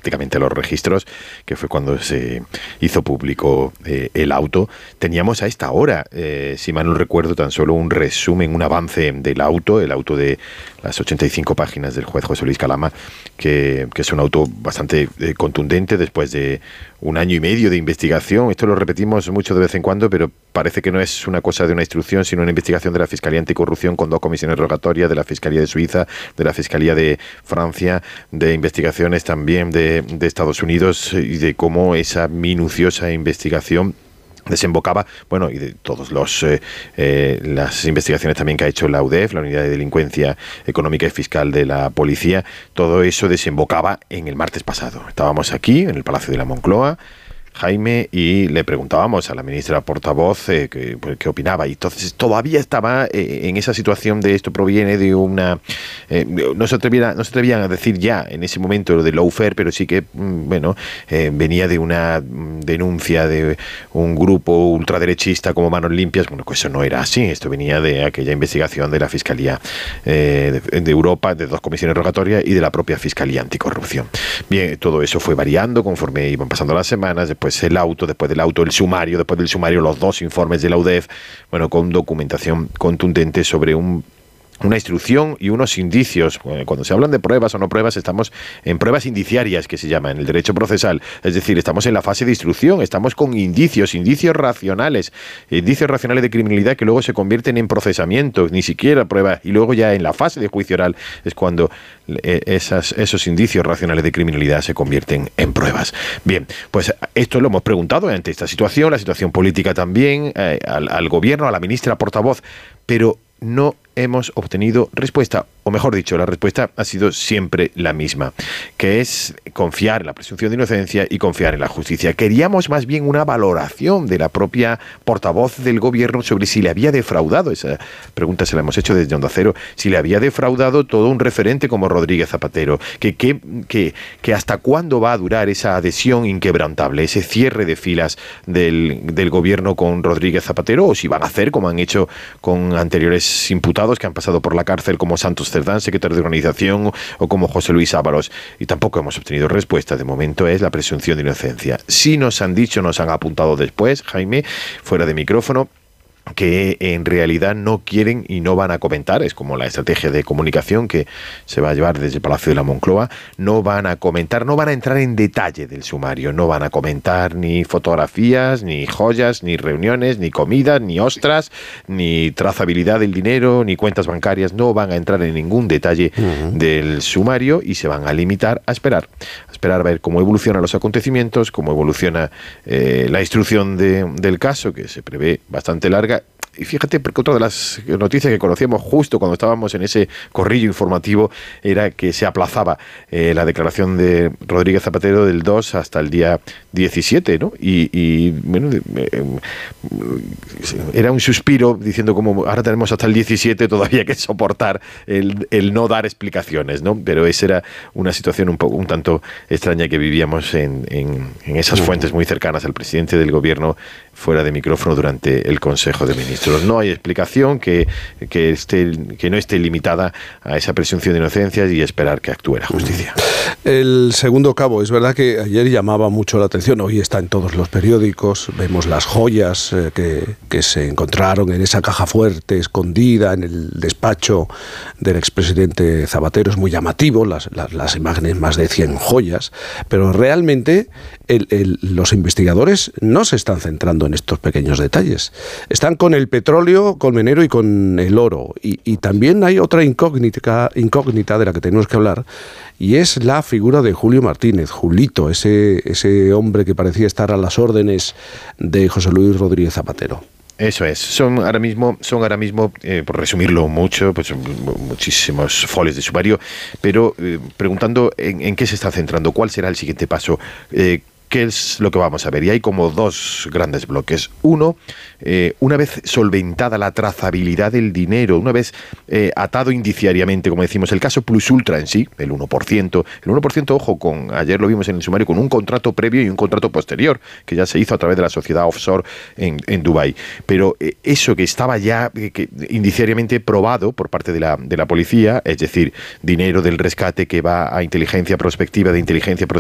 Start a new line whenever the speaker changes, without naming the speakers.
prácticamente los registros, que fue cuando se hizo público el auto. Teníamos a esta hora, si mal no recuerdo, tan solo un resumen, un avance del auto, el auto de las 85 páginas del juez José Luis Calama, que es un auto bastante contundente después de un año y medio de investigación. Esto lo repetimos mucho de vez en cuando, pero parece que no es una cosa de una instrucción, sino una investigación de la Fiscalía Anticorrupción con 2 comisiones rogatorias, de la Fiscalía de Suiza, de la Fiscalía de Francia, de investigaciones también de Estados Unidos, y de cómo esa minuciosa investigación desembocaba, bueno, y de todos las investigaciones también que ha hecho la UDEF, la Unidad de Delincuencia Económica y Fiscal de la Policía, todo eso desembocaba en el martes pasado. Estábamos aquí, en el Palacio de la Moncloa, Jaime, y le preguntábamos a la ministra portavoz qué opinaba, y entonces todavía estaba en esa situación de esto proviene de una... no se atrevían a decir ya en ese momento lo de lawfare, pero sí que, venía de una denuncia de un grupo ultraderechista como Manos Limpias. Bueno, pues eso no era así, esto venía de aquella investigación de la Fiscalía de Europa, de 2 comisiones rogatorias y de la propia Fiscalía Anticorrupción. Bien, todo eso fue variando conforme iban pasando las semanas. Después el auto, después del auto el sumario, después del sumario los 2 informes de la UDEF, bueno, con documentación contundente sobre una instrucción y unos indicios. Cuando se hablan de pruebas o no pruebas, estamos en pruebas indiciarias, que se llama en el derecho procesal. Es decir, estamos en la fase de instrucción, estamos con indicios racionales de criminalidad que luego se convierten en procesamiento, ni siquiera pruebas, y luego ya en la fase de juicio oral es cuando esos indicios racionales de criminalidad se convierten en pruebas. Bien, pues esto lo hemos preguntado ante esta situación, la situación política también, al gobierno, a la ministra portavoz, pero no hemos obtenido respuesta, o mejor dicho, la respuesta ha sido siempre la misma, que es confiar en la presunción de inocencia y confiar en la justicia. Queríamos más bien una valoración de la propia portavoz del gobierno sobre si le había defraudado, esa pregunta se la hemos hecho desde Onda Cero, si le había defraudado todo un referente como Rodríguez Zapatero, que hasta cuándo va a durar esa adhesión inquebrantable, ese cierre de filas del gobierno con Rodríguez Zapatero, o si van a hacer como han hecho con anteriores imputados que han pasado por la cárcel, como Santos Cerdán, secretario de organización, o como José Luis Ábalos, y tampoco hemos obtenido respuesta. De momento es la presunción de inocencia. Sí nos han dicho, nos han apuntado después, Jaime, fuera de micrófono, que en realidad no quieren y no van a comentar, es como la estrategia de comunicación que se va a llevar desde el Palacio de la Moncloa, no van a comentar, no van a entrar en detalle del sumario, no van a comentar ni fotografías, ni joyas, ni reuniones, ni comidas, ni ostras, ni trazabilidad del dinero, ni cuentas bancarias, no van a entrar en ningún detalle del sumario y se van a limitar a esperar a ver cómo evolucionan los acontecimientos, cómo evoluciona la instrucción del caso, que se prevé bastante larga. Y fíjate, porque otra de las noticias que conocíamos justo cuando estábamos en ese corrillo informativo era que se aplazaba la declaración de Rodríguez Zapatero del 2 hasta el día 17, ¿no? Y bueno, era un suspiro diciendo como ahora tenemos hasta el 17 todavía que soportar el no dar explicaciones, ¿no? Pero esa era una situación un tanto extraña que vivíamos en esas fuentes muy cercanas al presidente del gobierno fuera de micrófono durante el Consejo de Ministros. No hay explicación que no esté limitada a esa presunción de inocencia y esperar que actúe la justicia.
El segundo cabo, es verdad que ayer llamaba mucho la atención, hoy está en todos los periódicos, vemos las joyas que se encontraron en esa caja fuerte escondida en el despacho del expresidente Zapatero. Es muy llamativo, las imágenes, más de 100 joyas, pero realmente los investigadores no se están centrando en estos pequeños detalles. Están con el petróleo colmenero y con el oro. Y también hay otra incógnita de la que tenemos que hablar, y es la figura de Julio Martínez, Julito, ese hombre que parecía estar a las órdenes de José Luis Rodríguez Zapatero.
Eso es, son ahora mismo, por resumirlo mucho, pues muchísimos folios de sumario, pero preguntando en qué se está centrando, cuál será el siguiente paso, ¿qué es lo que vamos a ver? Y hay como 2 grandes bloques. Uno, una vez solventada la trazabilidad del dinero, una vez atado indiciariamente, como decimos, el caso Plus Ultra en sí, el 1%, ojo, ayer lo vimos en el sumario, con un contrato previo y un contrato posterior, que ya se hizo a través de la sociedad offshore en Dubái. Pero eso que estaba ya indiciariamente probado por parte de la policía, es decir, dinero del rescate que va a inteligencia prospectiva,